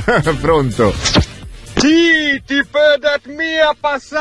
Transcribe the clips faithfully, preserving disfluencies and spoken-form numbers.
Pronto? Sì, ti permettermi a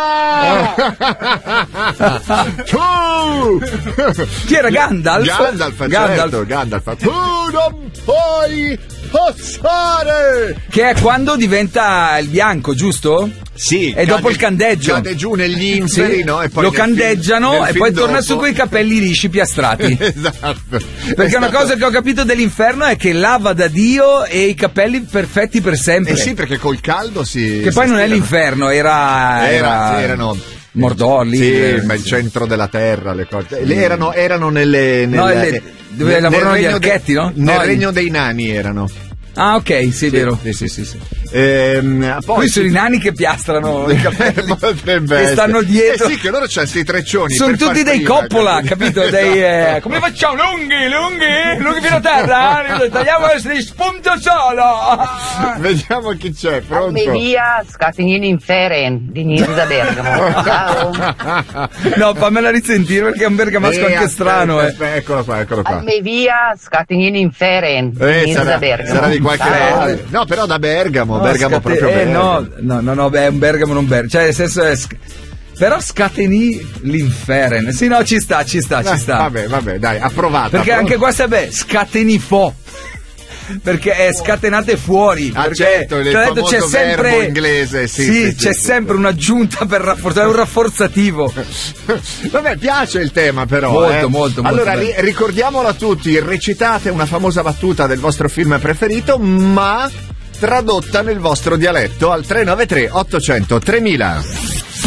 passare. Tu! Chi era Gandalf? Gandalf, Gandalf. certo, Gandalf. Tu non puoi passare! Che è quando diventa il bianco, giusto? Sì. E dopo il candeggio. Cade giù negli inferi, Sì, no? E poi lo nel candeggiano film- nel e film poi torna dopo- su coi capelli lisci piastrati. Esatto. Perché una cosa che ho capito dell'inferno è che lava da Dio e i capelli perfetti per sempre. Eh sì, perché col caldo si... Che poi si non è stirano. l'inferno, era... Era, sì, erano... Mordor lì. Sì, eh, ma il centro della terra, le cose. Le erano, erano nelle... No, nelle- le- dove nel- lavorano nel gli regno de- archetti, no? Nel No, regno dei nani erano. Ah, ok, sì, è vero. Sì, sì, sì, sì. Ehm, poi Qui sono i nani che piastrano i capelli. Potrebbe che essere. stanno dietro. Eh sì, che loro c'hanno sti treccioni. Sono per tutti far dei prima, Coppola, capito? Dei, eh, come facciamo? Lunghi, lunghi, lunghi fino a terra. Tagliamo di spunto solo. Vediamo chi c'è, pronto? Me via, scatenini in feren, di Nisi da Bergamo. Ciao. No, fammela risentire perché è un bergamasco Eh, anche aspetta, strano, eh. aspetta, eccolo qua, eccolo qua. Me via, scatenini in feren, di Eh, Nisi sarà, da Bergamo. sarà di qualche Ciao. no, però da Bergamo, No, Bergamo scate- proprio eh, Bergamo. no, no, no, no, beh, è un Bergamo non Bergamo, cioè nel senso è sc- però scateni l'inferen. Sì, no, ci sta, ci sta, ci Eh, sta. Vabbè, vabbè, dai, approvata. Perché Pronto? anche questa, beh, scatenifo. Perché è scatenate fuori. Ah, perché certo, il te l'ho detto, famoso c'è sempre verbo inglese, sì, sì, sì, c'è sì, sempre un'aggiunta per rafforzare, un rafforzativo. Vabbè, piace il tema però. Molto, eh. molto, molto Allora, bello. ri- ricordiamolo a tutti, recitate una famosa battuta del vostro film preferito, ma tradotta nel vostro dialetto al tre nove tre ottocento tremila.